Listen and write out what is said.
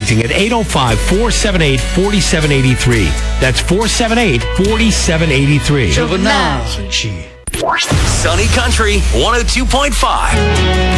contacting at 805-478-4783. That's 478-4783. Sunny Country 102.5.